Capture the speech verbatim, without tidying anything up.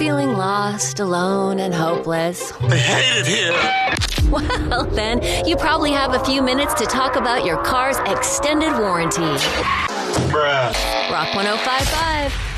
feeling lost, alone, and hopeless? I hate it here. Well, then, you probably have a few minutes to talk about your car's extended warranty. Bruh. Rock one oh five point five.